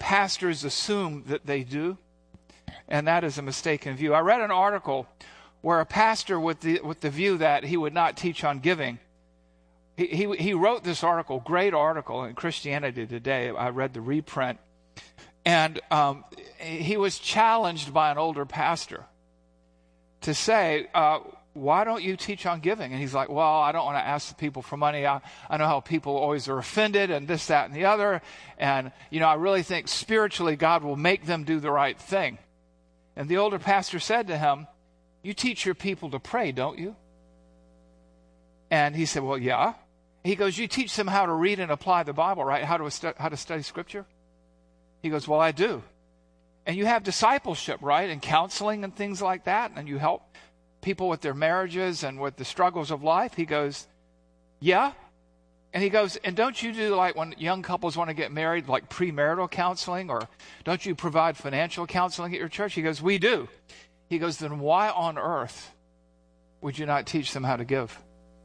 pastors assume that they do, and that is a mistaken view. I read an article where a pastor with the view that he would not teach on giving, he wrote this article, great article in Christianity Today. I read the reprint, and he was challenged by an older pastor to say, why don't you teach on giving? And he's like, well, I don't want to ask the people for money. I know how people always are offended and this, that, and the other. And, I really think spiritually God will make them do the right thing. And the older pastor said to him, you teach your people to pray, don't you? And he said, well, yeah. He goes, you teach them how to read and apply the Bible, right? How to study Scripture? He goes, well, I do. And you have discipleship, right? And counseling and things like that. And you help people with their marriages and with the struggles of life. He goes, yeah. And he goes, and don't you do like when young couples want to get married, like premarital counseling? Or don't you provide financial counseling at your church? He goes, we do. He goes, then why on earth would you not teach them how to give?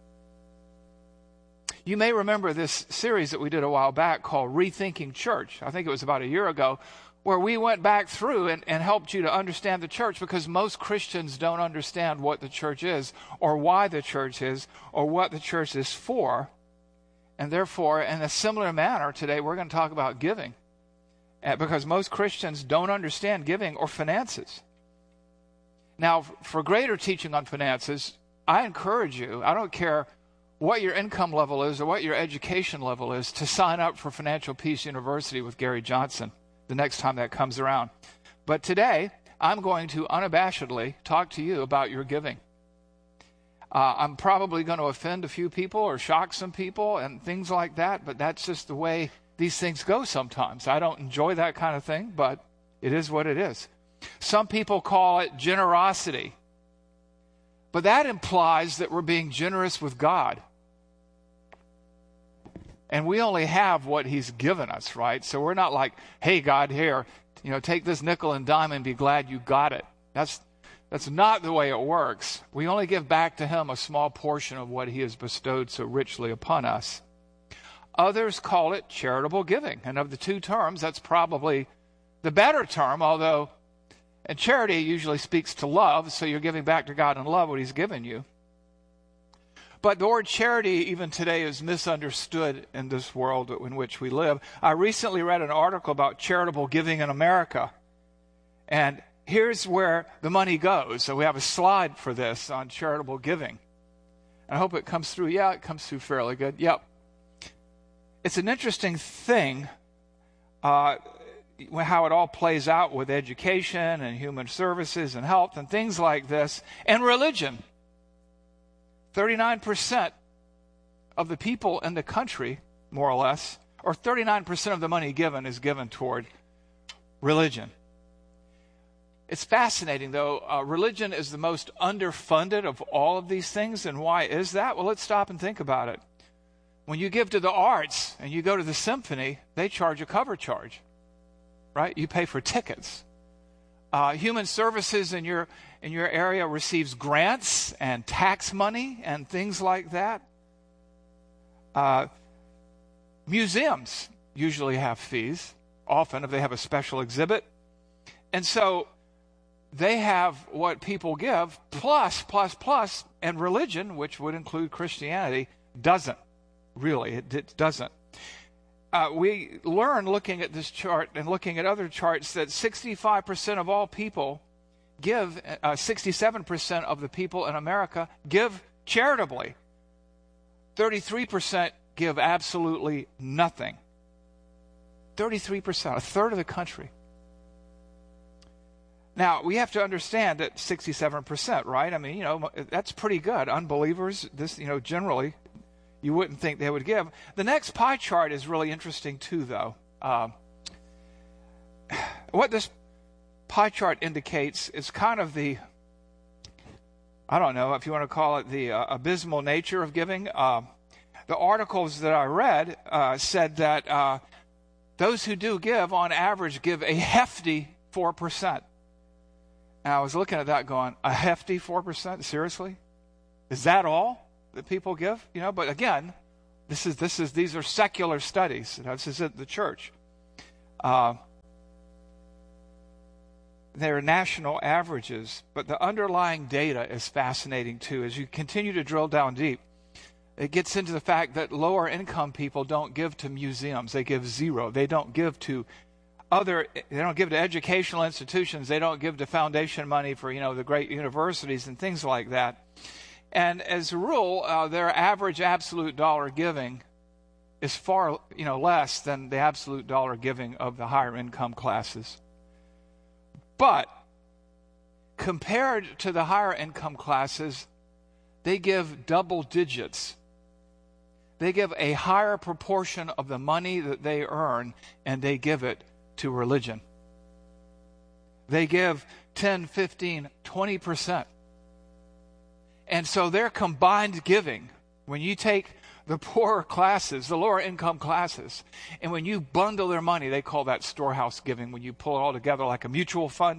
You may remember this series that we did a while back called Rethinking Church. I think it was about a year ago, where we went back through and helped you to understand the church, because most Christians don't understand what the church is or why the church is or what the church is for. And therefore, in a similar manner, today we're going to talk about giving, because most Christians don't understand giving or finances. Now, for greater teaching on finances, I encourage you, I don't care what your income level is or what your education level is, to sign up for Financial Peace University with Gary Johnson the next time that comes around. But today, I'm going to unabashedly talk to you about your giving. I'm probably going to offend a few people or shock some people and things like that, but that's just the way these things go sometimes. I don't enjoy that kind of thing, but it is what it is. Some people call it generosity, but that implies that we're being generous with God. And we only have what he's given us, right? So we're not like, hey, God, here, take this nickel and dime and be glad you got it. That's not the way it works. We only give back to him a small portion of what he has bestowed so richly upon us. Others call it charitable giving. And of the two terms, that's probably the better term, although and charity usually speaks to love, so you're giving back to God in love what he's given you. But the word charity, even today, is misunderstood in this world in which we live. I recently read an article about charitable giving in America. And here's where the money goes. So we have a slide for this on charitable giving. I hope it comes through. Yeah, it comes through fairly good. Yep. It's an interesting thing, how it all plays out with education and human services and health and things like this, and religion. 39% of the people in the country, more or less, or 39% of the money given is given toward religion. It's fascinating, though. Religion is the most underfunded of all of these things. And why is that? Well, let's stop and think about it. When you give to the arts and you go to the symphony, they charge a cover charge, right? You pay for tickets. Human services in your area receives grants and tax money and things like that. Museums usually have fees, often if they have a special exhibit. And so they have what people give, plus, and religion, which would include Christianity, doesn't. Really, it doesn't. We learn looking at this chart and looking at other charts that 65% of all people give, 67% of the people in America give charitably. 33% give absolutely nothing. 33%, a third of the country. Now, we have to understand that 67%, right? I mean, that's pretty good. Unbelievers, generally, you wouldn't think they would give. The next pie chart is really interesting too, though. What this pie chart indicates is kind of the, I don't know if you want to call it the abysmal nature of giving. The articles that I read said that those who do give, on average, give a hefty 4%. And I was looking at that going, a hefty 4%? Seriously? Is that all that people give? But again, these are secular studies. This is at the church. they're national averages, but the underlying data is fascinating too. As you continue to drill down deep, it gets into the fact that lower income people don't give to museums. They give zero. They don't give to educational institutions. They don't give to foundation money for, the great universities and things like that. And as a rule, their average absolute dollar giving is far, less than the absolute dollar giving of the higher income classes. But compared to the higher income classes, they give double digits. They give a higher proportion of the money that they earn, and they give it to religion. They give 10, 15, 20%. And so their combined giving, when you take the poorer classes, the lower income classes, and when you bundle their money, they call that storehouse giving, when you pull it all together like a mutual fund,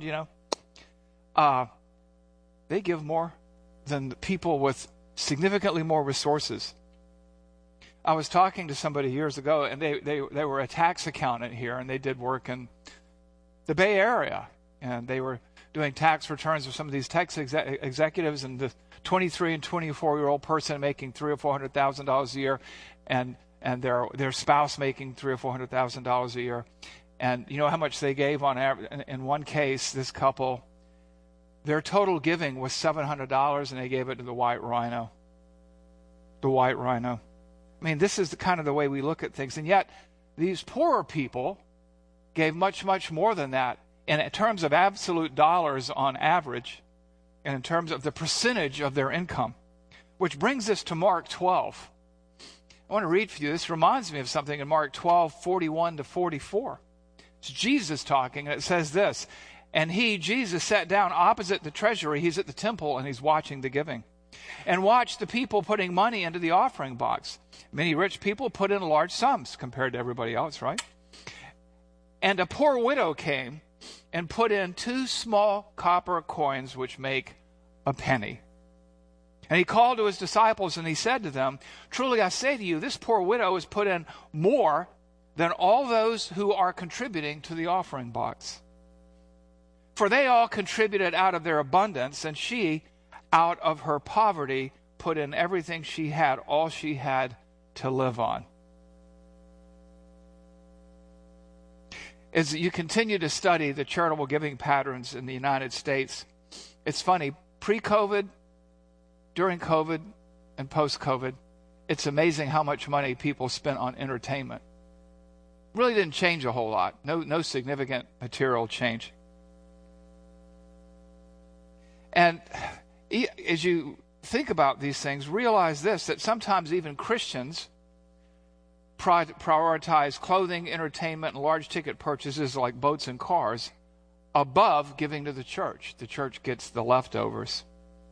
they give more than the people with significantly more resources. I was talking to somebody years ago, and they were a tax accountant here, and they did work in the Bay Area, and they were doing tax returns for some of these tax executives, and the 23 and 24-year-old person making $300,000 or $400,000 a year, and their spouse making $300,000 or $400,000 a year. And you know how much they gave on average? In one case, this couple, their total giving was $700, and they gave it to the White Rhino. The White Rhino. I mean, this is the way we look at things. And yet, these poorer people gave much, much more than that. And in terms of absolute dollars on average, and in terms of the percentage of their income. Which brings us to Mark 12. I want to read for you. This reminds me of something in Mark 12, 41 to 44. It's Jesus talking, and it says this, "And he, Jesus, sat down opposite the treasury." He's at the temple, and he's watching the giving. "And watched the people putting money into the offering box. Many rich people put in large sums compared to everybody else, right? And a poor widow came and put in 2 small copper coins, which make a penny. And he called to his disciples, and he said to them, 'Truly I say to you, this poor widow has put in more than all those who are contributing to the offering box. For they all contributed out of their abundance, and she, out of her poverty, put in everything she had, all she had to live on.'" As you continue to study the charitable giving patterns in the United States, it's funny, pre-COVID, during COVID, and post-COVID, it's amazing how much money people spent on entertainment. Really didn't change a whole lot. No significant material change. And as you think about these things, realize this, that sometimes even Christians prioritize clothing, entertainment, and large ticket purchases like boats and cars above giving to the church. The church gets the leftovers.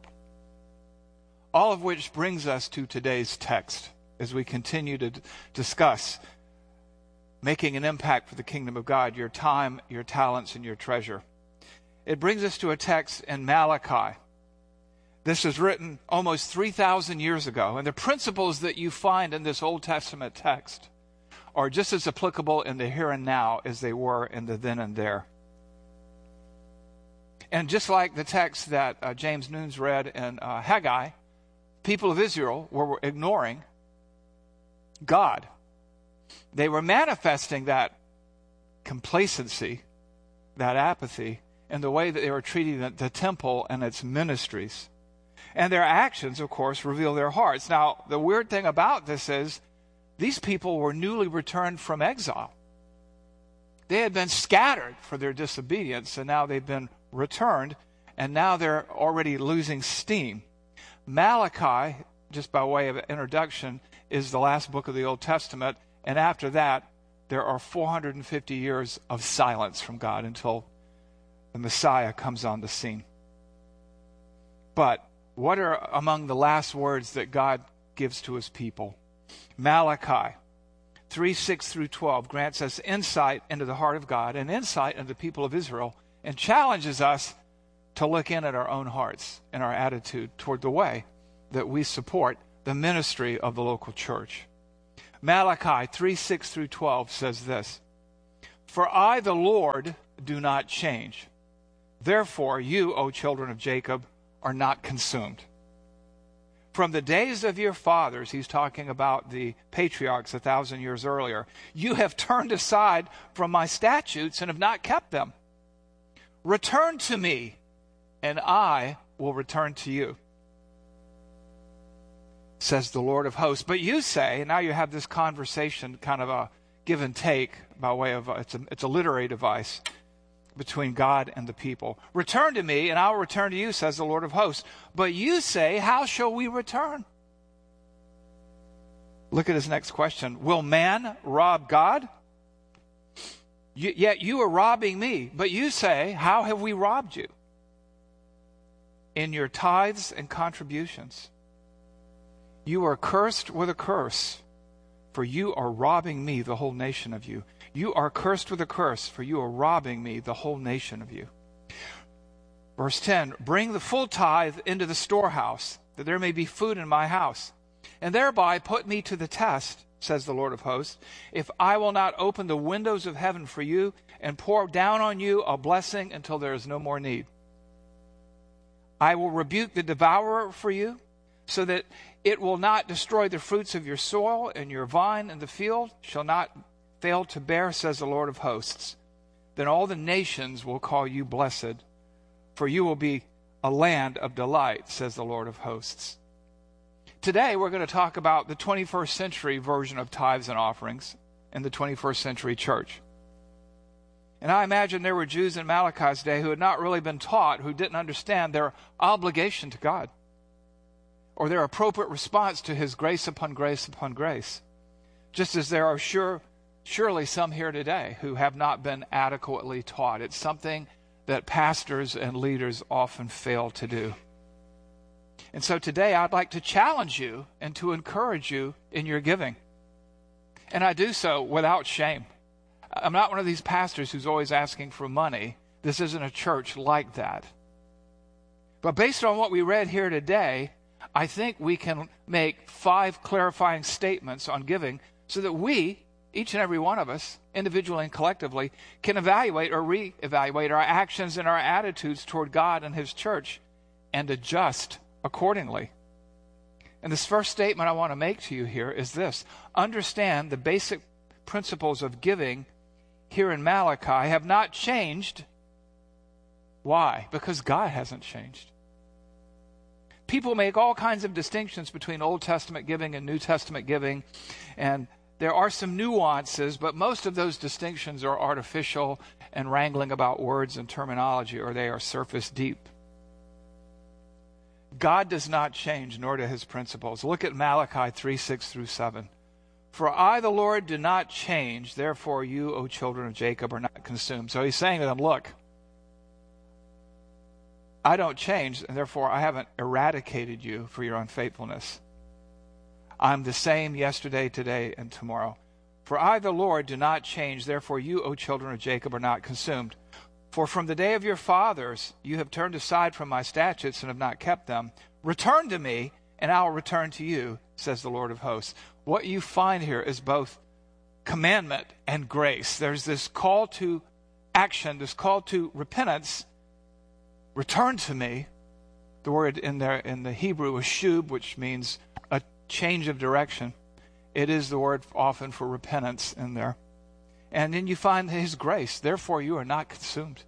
All of which brings us to today's text as we continue to discuss making an impact for the kingdom of God, your time, your talents, and your treasure. It brings us to a text in Malachi. This was written almost 3,000 years ago, and the principles that you find in this Old Testament text are just as applicable in the here and now as they were in the then and there. And just like the text that James Nunes read in Haggai, people of Israel were ignoring God. They were manifesting that complacency, that apathy, in the way that they were treating the temple and its ministries. And their actions, of course, reveal their hearts. Now, the weird thing about this is these people were newly returned from exile. They had been scattered for their disobedience, and now they've been returned, and now they're already losing steam. Malachi, just by way of introduction, is the last book of the Old Testament, and after that, there are 450 years of silence from God until the Messiah comes on the scene. But what are among the last words that God gives to his people? Malachi 3:6 through 12 grants us insight into the heart of God and insight into the people of Israel, and challenges us to look in at our own hearts and our attitude toward the way that we support the ministry of the local church. Malachi 3:6 through 12 says this, "For I, the Lord, do not change. Therefore, you, O children of Jacob, are not consumed. From the days of your fathers," he's talking about the patriarchs 1,000 years earlier, "you have turned aside from my statutes and have not kept them. Return to me, and I will return to you, says the Lord of hosts. But you say," and now you have this conversation, kind of a give and take by way of, it's a literary device between God and the people. "Return to me, and I will return to you, says the Lord of hosts. But you say, how shall we return?" Look at his next question. "Will man rob God? Yet you are robbing me. But you say, how have we robbed you? In your tithes and contributions. You are cursed with a curse, for you are robbing me, the whole nation of you. You are cursed with a curse, for you are robbing me, the whole nation of you." Verse 10, "Bring the full tithe into the storehouse, that there may be food in my house, and thereby put me to the test, says the Lord of hosts, if I will not open the windows of heaven for you and pour down on you a blessing until there is no more need. I will rebuke the devourer for you, so that it will not destroy the fruits of your soil, and your vine in the field shall not fail to bear, says the Lord of hosts. Then all the nations will call you blessed, for you will be a land of delight, says the Lord of hosts." Today we're going to talk about the 21st century version of tithes and offerings in the 21st century church. And I imagine there were Jews in Malachi's day who had not really been taught, who didn't understand their obligation to God, or their appropriate response to his grace upon grace upon grace. Just as there are surely some here today who have not been adequately taught. It's something that pastors and leaders often fail to do. And so today I'd like to challenge you and to encourage you in your giving. And I do so without shame. I'm not one of these pastors who's always asking for money. This isn't a church like that. But based on what we read here today, I think we can make 5 clarifying statements on giving so that we, each and every one of us, individually and collectively, can evaluate or reevaluate our actions and our attitudes toward God and his church and adjust accordingly. And this first statement I want to make to you here is this: understand the basic principles of giving here in Malachi have not changed. Why? Because God hasn't changed. People make all kinds of distinctions between Old Testament giving and New Testament giving, and there are some nuances, but most of those distinctions are artificial and wrangling about words and terminology, or they are surface deep. God does not change, nor do his principles. Look at Malachi 3:6-7. "For I, the Lord, do not change, therefore you, O children of Jacob, are not consumed." So he's saying to them, look, I don't change, and therefore I haven't eradicated you for your unfaithfulness. I'm the same yesterday, today, and tomorrow. "For I, the Lord, do not change, therefore you, O children of Jacob, are not consumed. For from the day of your fathers you have turned aside from my statutes and have not kept them. Return to me, and I will return to you, says the Lord of hosts." What you find here is both commandment and grace. There's this call to action, this call to repentance. Return to me. The word in the Hebrew is shub, which means a change of direction. It is the word often for repentance in there. And then you find his grace. Therefore, you are not consumed.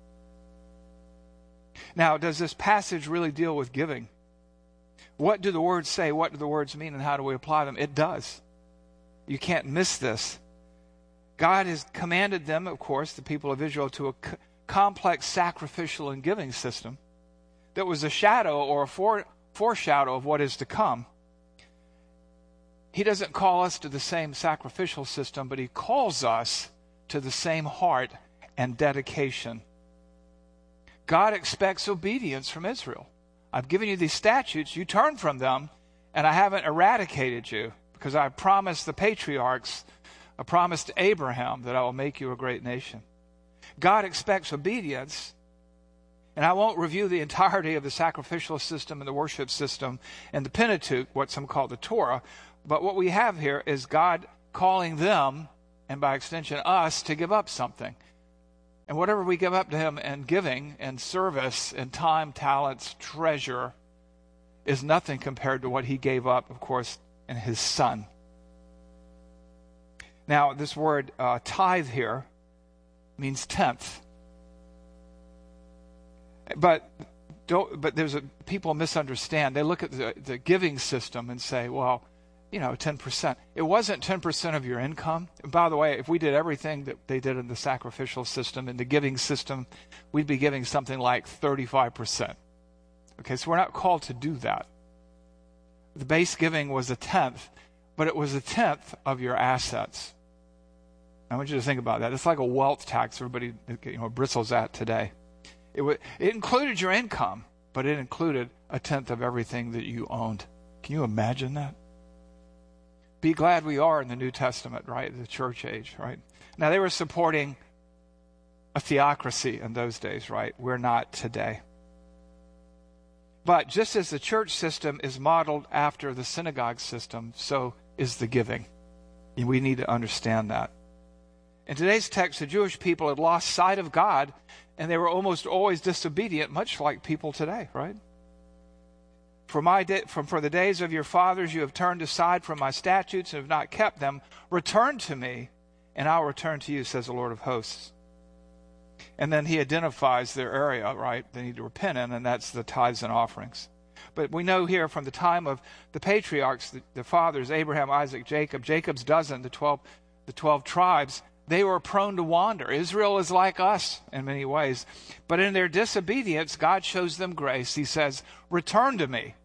Now, does this passage really deal with giving? What do the words say? What do the words mean? And how do we apply them? It does. You can't miss this. God has commanded them, of course, the people of Israel, to a complex sacrificial and giving system that was a shadow or a foreshadow of what is to come. He doesn't call us to the same sacrificial system, but he calls us to the same heart and dedication. God expects obedience from Israel. I've given you these statutes, you turn from them, and I haven't eradicated you, because I promised the patriarchs, I promised Abraham that I will make you a great nation. God expects obedience, and I won't review the entirety of the sacrificial system and the worship system and the Pentateuch, what some call the Torah, but what we have here is God calling them, and by extension us, to give up something. And whatever we give up to him in giving and service and time, talents, treasure is nothing compared to what he gave up, of course, in his son. Now, this word tithe here means tenth. But people misunderstand. They look at the giving system and say, well, 10%. It wasn't 10% of your income. And by the way, if we did everything that they did in the sacrificial system, in the giving system, we'd be giving something like 35%. Okay, so we're not called to do that. The base giving was a tenth, but it was a tenth of your assets. I want you to think about that. It's like a wealth tax everybody bristles at today. It included your income, but it included a tenth of everything that you owned. Can you imagine that? Be glad we are in the New Testament, right? The church age, right? Now, they were supporting a theocracy in those days, right? We're not today. But just as the church system is modeled after the synagogue system, so is the giving. And we need to understand that. In today's text, the Jewish people had lost sight of God, and they were almost always disobedient, much like people today, right? For the days of your fathers you have turned aside from my statutes and have not kept them. Return to me, and I'll return to you, says the Lord of hosts. And then he identifies their area, right? They need to repent in, and that's the tithes and offerings. But we know here from the time of the patriarchs, the fathers, Abraham, Isaac, Jacob, Jacob's dozen, the 12 tribes, they were prone to wander. Israel is like us in many ways. But in their disobedience, God shows them grace. He says, return to me.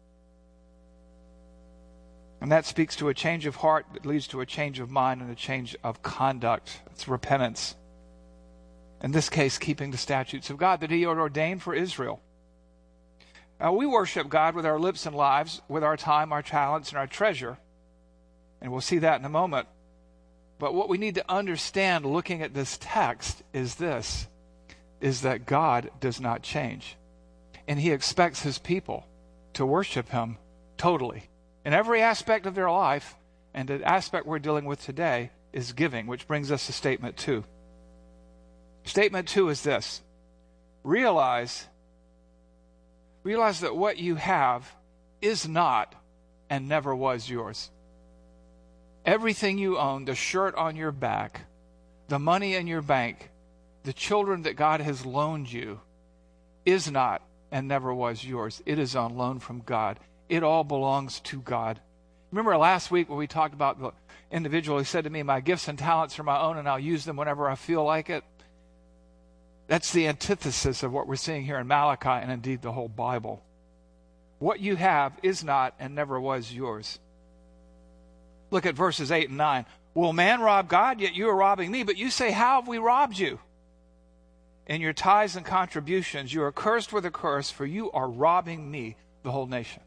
And that speaks to a change of heart that leads to a change of mind and a change of conduct. It's repentance. In this case, keeping the statutes of God that he had ordained for Israel. We worship God with our lips and lives, with our time, our talents, and our treasure. And we'll see that in a moment. But what we need to understand looking at this text is that God does not change. And he expects his people to worship him totally. In every aspect of their life, and the aspect we're dealing with today is giving, which brings us to statement 2. Statement 2 is this. Realize that what you have is not and never was yours. Everything you own, the shirt on your back, the money in your bank, the children that God has loaned you, is not and never was yours. It is on loan from God. It all belongs to God. Remember last week when we talked about the individual who said to me, my gifts and talents are my own and I'll use them whenever I feel like it? That's the antithesis of what we're seeing here in Malachi and indeed the whole Bible. What you have is not and never was yours. Look at verses 8 and 9. Will man rob God? Yet you are robbing me. But you say, how have we robbed you? In your tithes and contributions, you are cursed with a curse, for you are robbing me, the whole nation.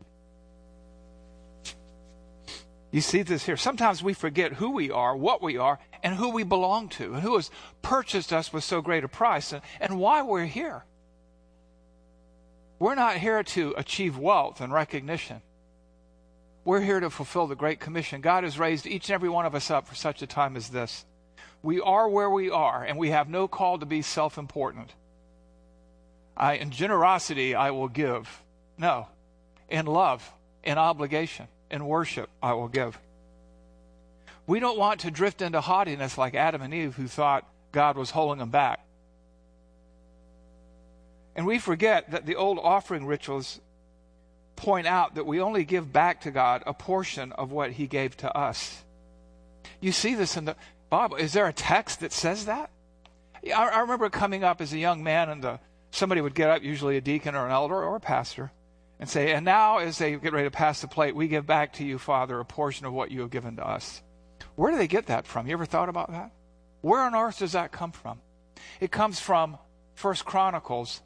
You see this here. Sometimes we forget who we are, what we are, and who we belong to, and who has purchased us with so great a price, and why we're here. We're not here to achieve wealth and recognition. We're here to fulfill the Great Commission. God has raised each and every one of us up for such a time as this. We are where we are, and we have no call to be self-important. In generosity, I will give. No. In love, in obligation, in worship, I will give. We don't want to drift into haughtiness like Adam and Eve, who thought God was holding them back. And we forget that the old offering rituals point out that we only give back to God a portion of what he gave to us. You see this in the Bible. Is there a text that says that? I remember coming up as a young man, and somebody would get up, usually a deacon or an elder or a pastor, and say, and now as they get ready to pass the plate, we give back to you, Father, a portion of what you have given to us. Where do they get that from? You ever thought about that? Where on earth does that come from? It comes from 1 Chronicles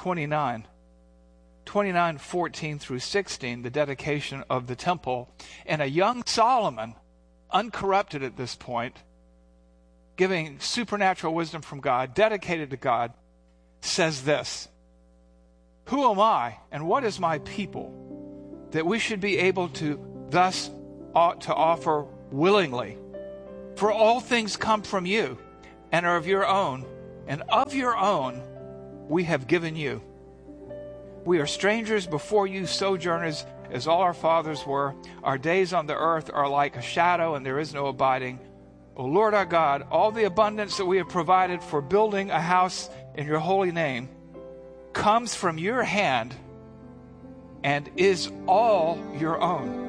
29:14 through 16, the dedication of the temple. And a young Solomon, uncorrupted at this point, giving supernatural wisdom from God, dedicated to God, says this: who am I and what is my people that we should be able to thus ought to offer willingly? For all things come from you and are of your own, and of your own we have given you. We are strangers before you, sojourners, as all our fathers were. Our days on the earth are like a shadow, and there is no abiding. O Lord our God, all the abundance that we have provided for building a house in your holy name comes from your hand and is all your own.